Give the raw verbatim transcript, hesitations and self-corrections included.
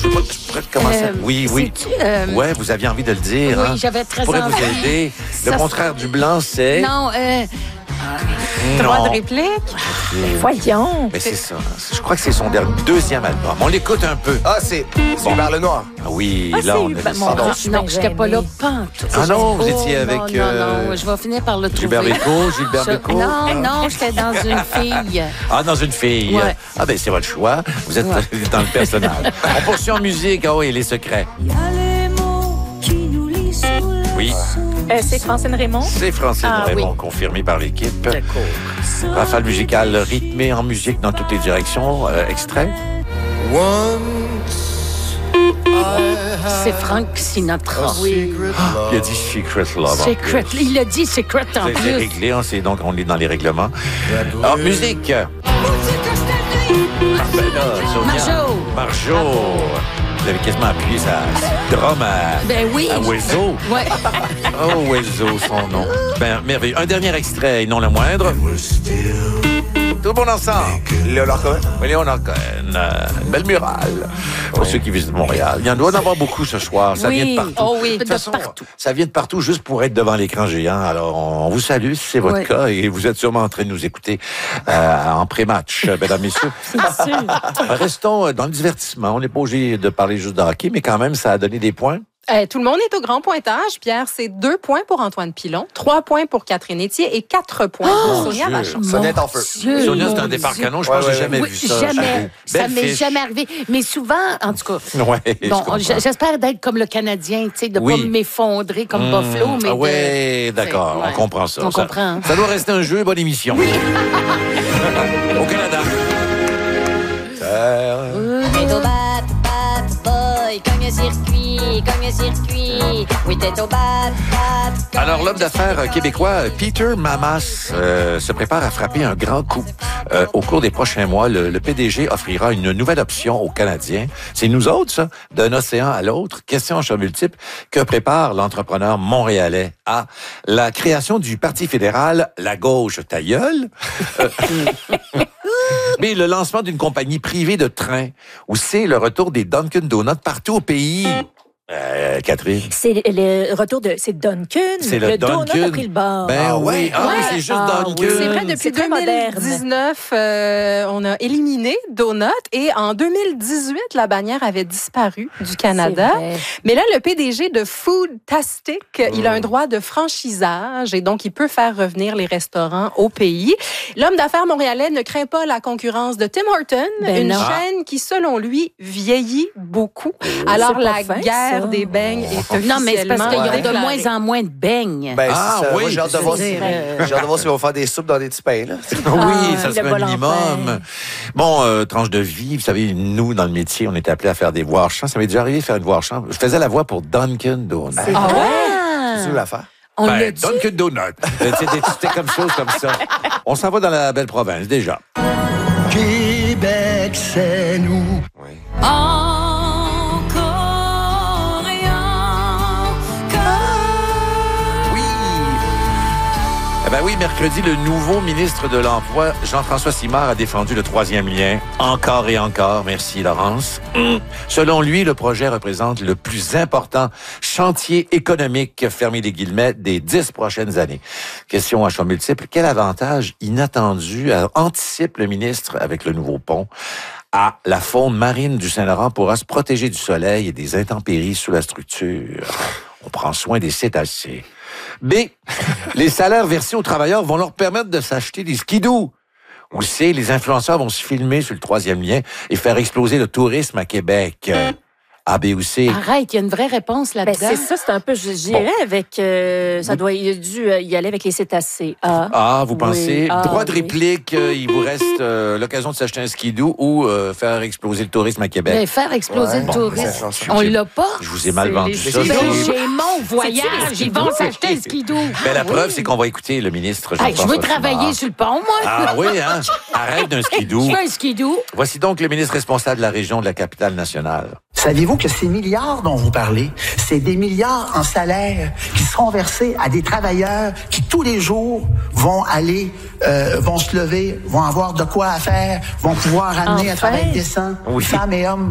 peux, je pourrais commencer. Euh, oui, oui. Euh, ouais, vous aviez envie de le dire. Oui, hein? j'avais très Je pourrais envie. vous aider. Le Ça contraire du blanc, c'est... Non, euh... Droit Non. de réplique. Voyons. Mais c'est ça. Je crois que c'est son dernier, deuxième album. On l'écoute un peu. Ah, c'est bon. Hubert Lenoir. Ah oui, Ah, là, c'est on Hubert- a mon Pardon. Dieu. Je suis non, bien je n'étais pas là, gênée. pantoute. Ah non, vous Oh, étiez avec, Non, non, euh, non, je vais finir par le trouver. Gilbert Bécaud, Gilbert Je- Bécaud. Non, non, j'étais dans une fille. Ah, dans une fille. Ouais. Ah, ben c'est votre choix. Vous êtes Ouais. dans le personnage. On poursuit en musique. Ah oui, les secrets. Oui, Euh, c'est Francine Raymond. c'est Francine Ah, Raymond, oui. confirmé par l'équipe. D'accord. Rafale musicale rythmée en musique dans toutes les directions. Euh, extrait. C'est Frank Sinatra. Oui. Il a dit Secret Love. en Secret. plus. Il a dit Secret en C'est c'est plus. réglé, hein, c'est donc on est dans les règlements. Alors, musique. Ah, ben là, Sonia. Marjo. Marjo. Vous avez quasiment appuyé sa drum à, Ben oui. à Oiseau. Ouais. Oh, Oiseau, son nom. Ben, merveilleux. Un dernier extrait, et non le moindre. Tout le monde ensemble. Léonard Cohen. Oui, Léonard Cohen. Euh, une belle murale. Pour ceux qui visitent Montréal. Il y en doit en avoir beaucoup ce soir. Ça Oui. vient de partout. Oh oui, De toute de façon, partout. ça vient de partout juste pour être devant l'écran géant. Alors, on vous salue si c'est votre Oui. cas et vous êtes sûrement en train de nous écouter euh, en pré-match, mesdames, messieurs. C'est sûr. Restons dans le divertissement. On n'est pas obligé de parler juste de hockey, mais quand même, ça a donné des points. Euh, tout le monde est au grand pointage. Pierre, c'est deux points pour Antoine Pilon, trois points pour Catherine Etier et quatre points pour Sonia Dieu. Vachon. Sonia est en feu. Dieu, Sonia, c'est mon un départ Dieu. canon. Je Ouais, pense que ouais, j'ai jamais Oui, vu ça. jamais. J'avoue. Ça Belle m'est fiche. jamais arrivé. Mais souvent, en tout cas, Ouais, je bon, comprends. j- j'espère d'être comme le Canadien, tu sais, de Oui. pas m'effondrer comme Mmh. Buffalo, mais Ah de... ouais, d'accord, Ouais. on comprend ça. On ça, comprend. Ça doit rester un jeu, bonne émission. Au Canada. Terre. T'es au bat, bat, boy, cogne un circuit, cogne un circuit. Oui, t'es au bat, bat, cogne Alors, l'homme d'affaires québécois Peter Mamas euh, se prépare à frapper un grand coup. Euh, au cours des prochains mois, le, le P D G offrira une nouvelle option aux Canadiens. C'est nous autres, ça, d'un océan à l'autre. Question en choix multiple. Que prépare l'entrepreneur montréalais? A. La création du Parti fédéral, la gauche ta gueule. Euh, B. Le lancement d'une compagnie privée de train. Ou C. Le retour des Dunkin' Donuts partout au pays. Euh, Catherine? C'est le retour de. C'est Dunkin'. C'est le donut Dunkin'. a pris le bord. Ben Ah oui, ouais? ah, oui, Ouais. c'est juste Ah Dunkin'. oui. C'est vrai, depuis C'est très deux mille dix-neuf, euh, on a éliminé Donut et en deux mille dix-huit, la bannière avait disparu du Canada. C'est vrai. Mais là, le P D G de Foodtastic, il a un droit de franchisage et donc il peut faire revenir les restaurants au pays. L'homme d'affaires montréalais ne craint pas la concurrence de Tim Hortons, Ben une non. chaîne qui, selon lui, vieillit beaucoup. Alors, C'est pas la fin, guerre ça. des beignes est Non, mais c'est parce qu'il y a de officiellement moins en moins de beignes. Ben, Ah, c'est ça. oui, Moi, j'ai hâte de voir je veux si- dire, euh, j'ai hâte de voir s'ils vont faire des soupes dans des petits pains, là. Oui, ça le serait bol un en minimum. pain. Bon, euh, tranche de vie, vous savez, nous, dans le métier, on était appelés à faire des voix chants. Ça m'est déjà arrivé de faire une voix chant. Je faisais la voix pour Dunkin' Donuts. C'est Ah vrai. C'est sûr l'affaire. On Ben, l'a dit. Dunkin' Donuts. Euh, C'était c'était comme chose comme ça. On s'en va dans la belle province, déjà. Québec, c'est nous. Encore et encore. Oui. Eh ben oui, mercredi, le nouveau ministre de l'Emploi, Jean-François Simard, a défendu le troisième lien. Encore et encore. Merci, Laurence. Hum. Selon lui, le projet représente le plus important chantier économique, fermé des guillemets, des dix prochaines années. Question à choix multiple. Quel avantage inattendu euh, anticipe le ministre avec le nouveau pont? A. La faune marine du Saint-Laurent pourra se protéger du soleil et des intempéries sous la structure. On prend soin des cétacés. B. Les salaires versés aux travailleurs vont leur permettre de s'acheter des skidoo. Ou C. Les influenceurs vont se filmer sur le troisième lien et faire exploser le tourisme à Québec. A, B ou C. Arrête, il y a une vraie réponse Ben, là-dedans. c'est ça, c'est un peu. J'irais avec. euh, ça doit. Il a dû euh, y aller avec les cétacés. Ah. Ah, vous pensez? Oui. Ah, Droit de oui. réplique, euh, il vous reste euh, l'occasion de s'acheter un skidoo ou euh, faire exploser le tourisme à Québec. Ben, faire exploser Ouais. le Bon, tourisme. c'est ça. On l'a pas. Je vous ai mal C'est vendu les- ça. les Ben, skidoo. j'ai mon voyage. C'est-tu les Ils vont skidoo? s'acheter un skidoo. Ben, la preuve, c'est qu'on va écouter le ministre Hey, je Jean-François veux travailler Simard. sur le pont, moi. Ah oui, hein? Arrête d'un skidoo. Je veux un skidoo. Voici donc le ministre responsable de la région de la capitale nationale. Saviez-vous que ces milliards dont vous parlez, c'est des milliards en salaire qui seront versés à des travailleurs qui, tous les jours, vont aller, euh, vont se lever, vont avoir de quoi à faire, vont pouvoir amener un Enfin. travail décent, Oui. femmes et hommes,